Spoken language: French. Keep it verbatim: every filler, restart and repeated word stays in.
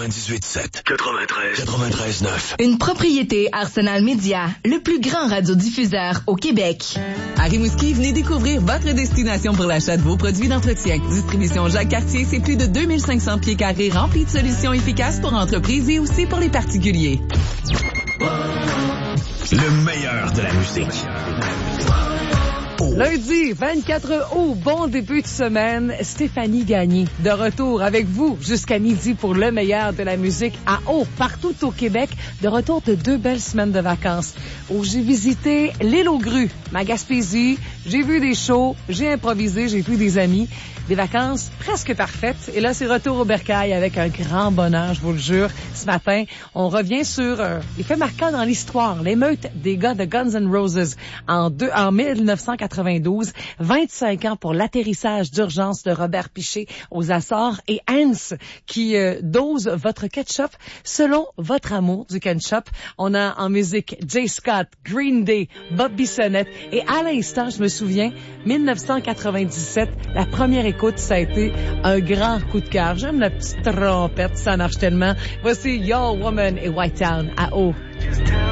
quatre-vingt-dix-huit sept, quatre-vingt-treize, quatre-vingt-treize neuf. Une propriété Arsenal Média, le plus grand radiodiffuseur au Québec. À Rimouski, venez découvrir votre destination pour l'achat de vos produits d'entretien. Distribution Jacques Cartier, c'est plus de deux mille cinq cents pieds carrés remplis de solutions efficaces pour entreprises et aussi pour les particuliers. Le meilleur de la musique. Lundi, vingt-quatre août, bon début de semaine. Stéphanie Gagné, de retour avec vous jusqu'à midi pour le meilleur de la musique à eau, partout au Québec. De retour de deux belles semaines de vacances où j'ai visité l'île aux grues, ma Gaspésie. J'ai vu des shows, j'ai improvisé, j'ai vu des amis. Des vacances presque parfaites. Et là, c'est retour au bercail avec un grand bonheur, je vous le jure. Ce matin, on revient sur euh, les faits marquants dans l'histoire. L'émeute des gars de Guns N' Roses en, deux, en mille neuf cent quatre-vingt-douze. vingt-cinq ans pour l'atterrissage d'urgence de Robert Piché aux Açores. Et Hans qui euh, dose votre ketchup selon votre amour du ketchup. On a en musique Jay Scott, Green Day, Bob Bissonnette. Et à l'instant, je me souviens, mille neuf cent quatre-vingt-dix-sept, la première écoute, ça a été un grand coup de cœur. J'aime la petite trompette, ça marche tellement. Voici Your Woman et White Town à eau.